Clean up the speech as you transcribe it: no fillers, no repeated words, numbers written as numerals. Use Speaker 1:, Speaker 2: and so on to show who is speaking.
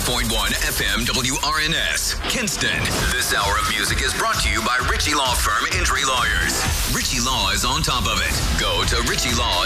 Speaker 1: 105.1 FM WRNS, Kinston. This hour of music is brought to you by Ritchie Law Firm Injury Lawyers. Ritchie Law is on top of it. Go to ritchielaw.ca.